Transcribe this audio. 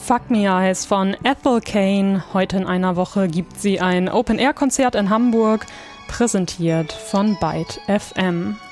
Fuck Me Eyes von Ethel Cain. Heute in einer Woche gibt sie ein Open-Air-Konzert in Hamburg, präsentiert von Byte FM.